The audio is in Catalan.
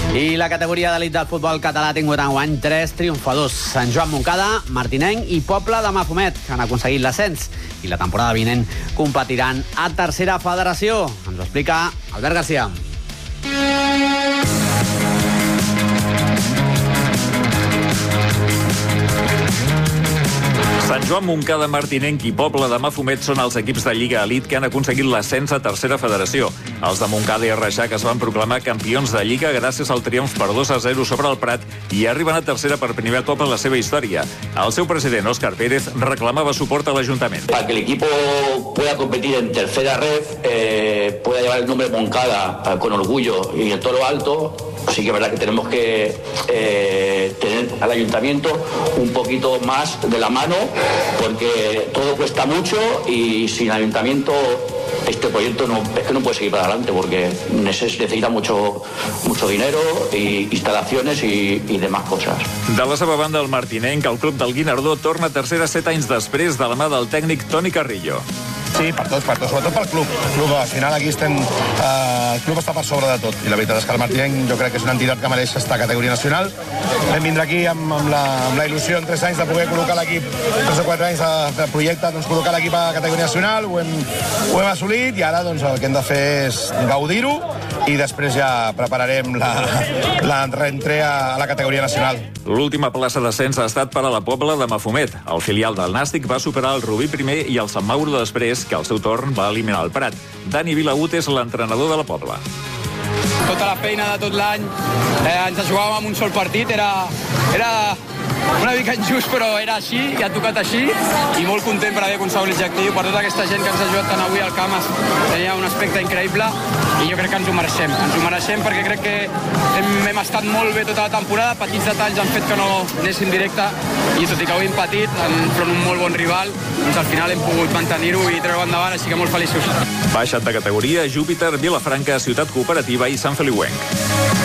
I la categoria d'elit del futbol català ha tingut enguany 3 triomfadors. Sant Joan Montcada, Martinenc i Poble de Mafumet, que han aconseguit l'ascens. I la temporada vinent competiran a tercera federació. Ens ho explica Albert Garcia. Sant Joan, Montcada, Martinenc i Poble de Mafumet són els equips de Lliga Elit que han aconseguit l'ascens a tercera federació. Els de Montcada i Reixac es van proclamar campions de Lliga gràcies al triomf per 2-0 sobre el Prat i arriben a tercera per primer cop en la seva història. El seu president, Òscar Pérez, reclamava suport a l'Ajuntament. Para que el equipo pueda competir en tercera red, pueda llevar el nombre Montcada con orgullo y en todo lo alto, sí que es verdad que tenemos que tener al ayuntamiento un poquito más de la mano, porque todo cuesta mucho y sin ayuntamiento este proyecto no puede seguir para adelante, porque necesita mucho dinero, y instalaciones y demás cosas. De la seva banda, el Martinenc, el club del Guinardó, torna a tercera 7 anys després de la mà del tècnic Toni Carrillo. Sí, per tots, sobretot pel club. El club, al final aquí estem... el club està per sobre de tot. I la veritat és que el Martinenc jo crec que és una entitat que mereix estar a categoria nacional. Vam vindre aquí amb la il·lusió en 3 anys de poder col·locar l'equip, 3 o 4 anys de projecte, doncs col·locar l'equip a categoria nacional, ho hem assolit i ara doncs, el que hem de fer és gaudir-ho i després ja prepararem la reentrea a la categoria nacional. L'última plaça d'ascens ha estat per a la Pobla de Mafumet. El filial del Nàstic va superar el Rubí primer i el Sant Mauro després, que al seu torn va eliminar el Prat. Dani Vilaut és l'entrenador de la Pobla. Tota la feina de tot l'any, ens jugàvem amb un sol partit, era una mica injust, però era així, i ha tocat així, i molt content per haver aconseguit l'objectiu, per tota aquesta gent que ens ha ajudat tant avui al camp, tenia un aspecte increïble, i jo crec que ens ho mereixem perquè crec que hem estat molt bé tota la temporada, petits detalls han fet que no anéssim directe, i tot i que avui hem patit, enfront un molt bon rival, doncs al final hem pogut mantenir-ho i treure-ho endavant, així que molt feliços. Baixat de categoria, Júpiter, Vilafranca, Ciutat Cooperativa i Sant Feliuenc.